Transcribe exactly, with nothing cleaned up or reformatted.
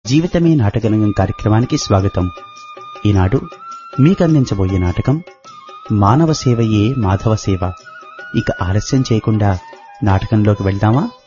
జీవితమే నాటకరంగం కార్యక్రమానికి స్వాగతం. ఈనాడు మీకందించబోయే నాటకం మానవ సేవయే మాధవ సేవ. ఇక ఆలస్యం చేయకుండా నాటకంలోకి వెళ్దామా?